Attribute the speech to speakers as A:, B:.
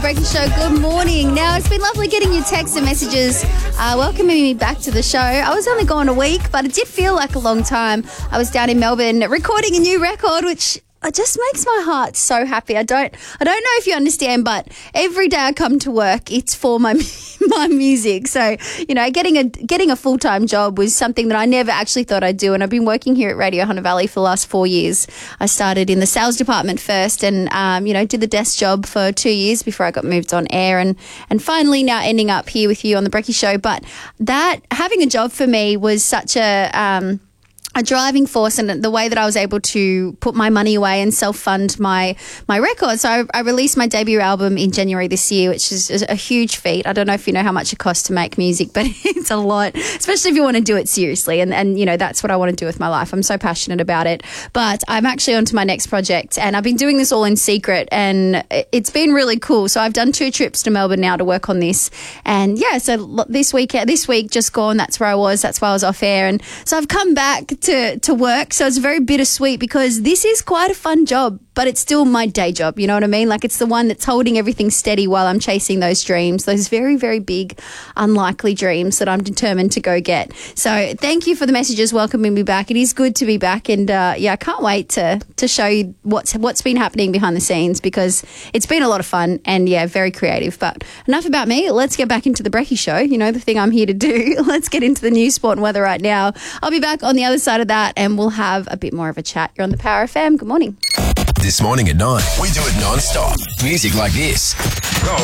A: Breaking Show. Good morning. Now, it's been lovely getting your texts and messages welcoming me back to the show. I was only gone a week, but it did feel like a long time. I was down in Melbourne recording a new record, which just makes my heart so happy. I don't know if you understand, but every day I come to work, it's for my music. So, getting a full-time job was something that I never actually thought I'd do. And I've been working here at Radio Hunter Valley for the last 4 years. I started in the sales department first and, did the desk job for 2 years before I got moved on air and finally now ending up here with you on the Brekkie Show. But that having a job for me was such a driving force, and the way that I was able to put my money away and self-fund my record. So I released my debut album in January this year, which is a huge feat. I don't know if you know how much it costs to make music, but it's a lot, especially if you want to do it seriously. And that's what I want to do with my life. I'm so passionate about it. But I'm actually on to my next project, and I've been doing this all in secret, and it's been really cool. So I've done 2 trips to Melbourne now to work on this. And yeah, so this week just gone, that's where I was. That's why I was off air. And so I've come back to work. So it's very bittersweet because this is quite a fun job, but it's still my day job. You know what I mean? Like, it's the one that's holding everything steady while I'm chasing those dreams, those very, very big, unlikely dreams that I'm determined to go get. So thank you for the messages welcoming me back. It is good to be back. And I can't wait to show you what's been happening behind the scenes, because it's been a lot of fun and very creative. But enough about me. Let's get back into the Brekkie Show. The thing I'm here to do. Let's get into the news, sport and weather right now. I'll be back on the other side of that and we'll have a bit more of a chat. You're on the Power FM. Good morning.
B: This morning at 9, we do it non-stop. Music like this.